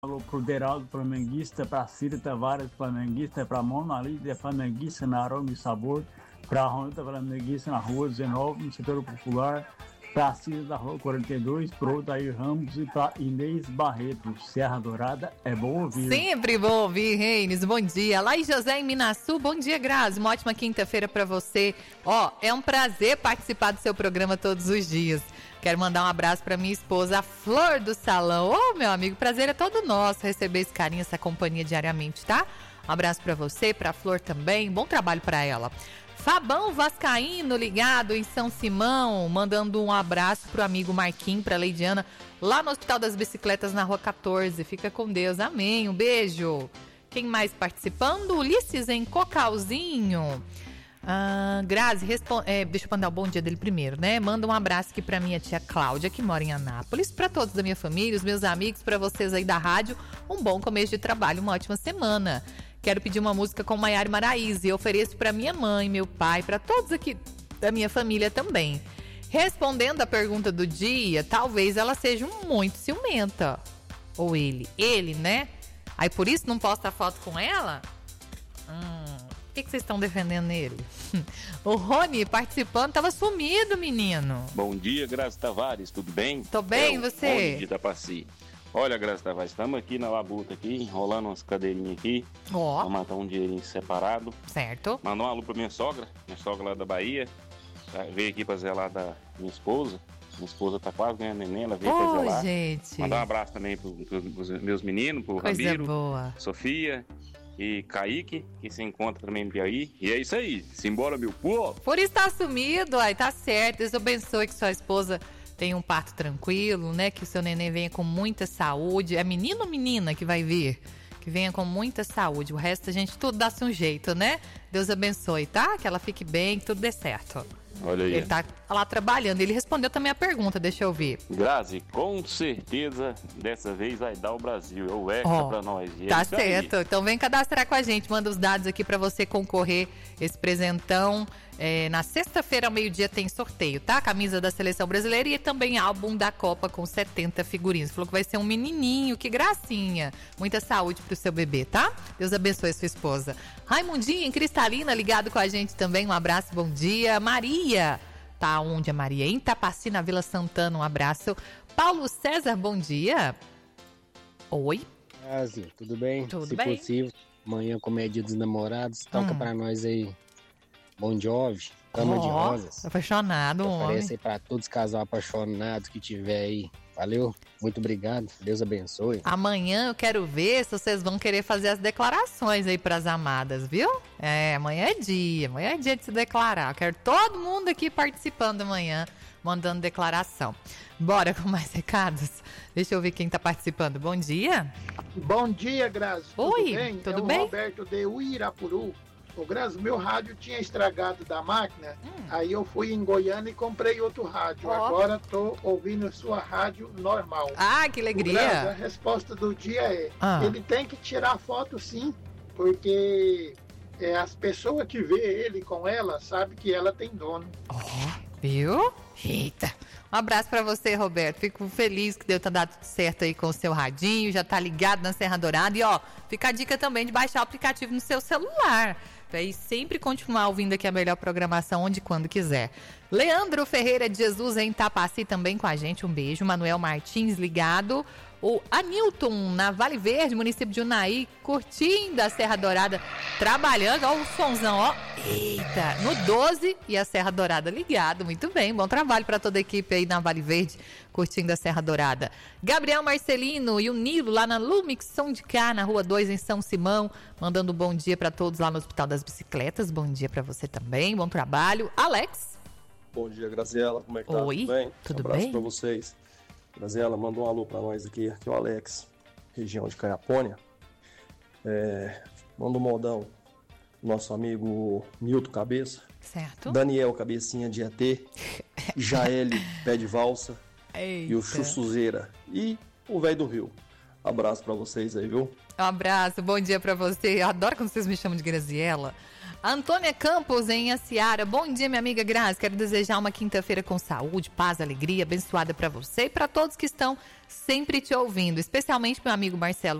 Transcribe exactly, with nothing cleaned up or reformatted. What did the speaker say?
Alô pro Deraldo, flamenguista, pra Cira Tavares, flamenguista, pra Mona Lisa, flamenguista na Aroma e Sabor, pra Ronita, flamenguista na Rua dezenove, no setor popular, pra Cira da Rua quarenta e dois, pro Odair Ramos e pra Inês Barreto. Serra Dourada, é bom ouvir. Sempre bom ouvir, Reines, bom dia. Lá em José, em Minaçu, bom dia, Grazi, uma ótima quinta-feira pra você. Ó, é um prazer participar do seu programa todos os dias. Quero mandar um abraço para minha esposa, a Flor do Salão. Ô, oh, meu amigo, prazer é todo nosso receber esse carinho, essa companhia diariamente, tá? Um abraço para você, para a Flor também. Bom trabalho para ela. Fabão Vascaíno, ligado em São Simão, mandando um abraço pro amigo Marquinhos, pra Leidiana, lá no Hospital das Bicicletas, na Rua quatorze. Fica com Deus, amém. Um beijo. Quem mais participando? Ulisses em Cocalzinho. Ah, Grazi, responde, é, deixa eu mandar o bom dia dele primeiro, né? Manda um abraço aqui pra minha tia Cláudia, que mora em Anápolis, pra todos da minha família, os meus amigos, pra vocês aí da rádio, um bom começo de trabalho, uma ótima semana. Quero pedir uma música com Maiara e Maraíza e ofereço pra minha mãe, meu pai, pra todos aqui da minha família também. Respondendo a pergunta do dia, talvez ela seja muito ciumenta. Ou ele, ele, né? Aí por isso não posta foto com ela? Hum... O que, que vocês estão defendendo nele? O Rony participando, tava sumido, menino. Bom dia, Grazi Tavares, tudo bem? Tô bem, é você? Rony de Itapaci. Olha, Grazi Tavares, estamos aqui na labuta aqui, enrolando umas cadeirinhas aqui. Ó. Vamos matar um dinheirinho separado. Certo. Mandar um alô pra minha sogra, minha sogra lá da Bahia. Veio aqui pra zelar da minha esposa. Minha esposa tá quase ganhando neném, ela veio oh, pra zelar. Gente. Mandar um abraço também pro, pro, pros meus meninos, pro Coisa Ramiro, boa. Sofia e Kaique, que se encontra também no Piauí. E é isso aí, simbora, meu povo! Por isso tá sumido, aí tá certo. Deus abençoe que sua esposa tenha um parto tranquilo, né? Que o seu neném venha com muita saúde. É menino ou menina que vai vir? Que venha com muita saúde. O resto a gente tudo dá-se um jeito, né? Deus abençoe, tá? Que ela fique bem, que tudo dê certo. Olha aí. Ele tá lá trabalhando. Ele respondeu também a pergunta, deixa eu ouvir. Grazi, com certeza dessa vez vai dar o Brasil. É o Hexa oh, pra nós. E tá é certo. Aí. Então vem cadastrar com a gente. Manda os dados aqui pra você concorrer esse presentão. É, na sexta-feira ao meio-dia tem sorteio, tá? Camisa da Seleção Brasileira e também álbum da Copa com setenta figurinhas. Falou que vai ser um menininho, que gracinha. Muita saúde pro seu bebê, tá? Deus abençoe a sua esposa. Raimundinho em Cristalina, ligado com a gente também. Um abraço, bom dia. Maria, tá onde a Maria? Em Itapaci, na Vila Santana, um abraço. Paulo César, bom dia. Oi. Grazi, tudo bem? Tudo Se bem. possível, amanhã comédia dos namorados, toca hum. pra nós aí. Bon Jovi, Cama oh, de Rosas. Apaixonado, homem. Oferece aí pra todos os casais apaixonados que tiver aí. Valeu, muito obrigado, Deus abençoe. Amanhã eu quero ver se vocês vão querer fazer as declarações aí pras amadas, viu? É, amanhã é dia, amanhã é dia de se declarar. Eu quero todo mundo aqui participando amanhã, mandando declaração. Bora com mais recados? Deixa eu ver quem tá participando. Bom dia. Bom dia, Grazi. Oi, tudo bem? tudo é o bem? Roberto de Uirapuru. Ô, Grazi, meu rádio tinha estragado da máquina, hum. aí eu fui em Goiânia e comprei outro rádio. Oh. Agora tô ouvindo a sua rádio normal. Ah, que alegria! Ô, Grazi, a resposta do dia é, ah. ele tem que tirar foto sim, porque é, as pessoas que vê ele com ela sabem que ela tem dono. Ó, oh, viu? Eita! Um abraço pra você, Roberto. Fico feliz que deu tá dado tudo certo aí com o seu radinho, já tá ligado na Serra Dourada. E ó, fica a dica também de baixar o aplicativo no seu celular. Pra aí sempre continuar ouvindo aqui a melhor programação onde e quando quiser. Leandro Ferreira de Jesus em Itapaci também com a gente. Um beijo. Manuel Martins ligado. O Anilton na Vale Verde, município de Unaí, curtindo a Serra Dourada, trabalhando. Ó o sonzão, ó. Eita, no doze e a Serra Dourada ligado. Muito bem, bom trabalho para toda a equipe aí na Vale Verde, curtindo a Serra Dourada. Gabriel Marcelino e o Nilo lá na Lumix Som de Cá, na Rua dois em São Simão, mandando um bom dia para todos lá no Hospital das Bicicletas. Bom dia para você também, bom trabalho. Alex. Bom dia, Graziela, como é que tá? Oi, tudo bem? tudo um abraço bem? para vocês. Graziela, manda um alô para nós aqui, aqui é o Alex, região de Caiapônia. É, manda um modão, nosso amigo Milton Cabeça. Certo. Daniel Cabecinha de E T, Jaele Pé de Valsa. Eita. E o Chussuzeira e o Velho do Rio. Abraço pra vocês aí, viu? Um abraço, bom dia pra você. Eu adoro quando vocês me chamam de Graziela. Antônia Campos, em Aciara. Bom dia, minha amiga Grazi. Quero desejar uma quinta-feira com saúde, paz, alegria, abençoada pra você e pra todos que estão sempre te ouvindo. Especialmente meu amigo Marcelo